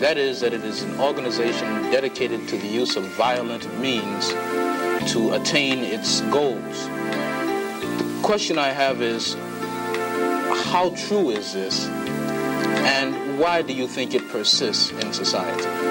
That is, that it is an organization dedicated to the use of violent means to attain its goals. The question I have is, how true is this? And why do you think it persists in society?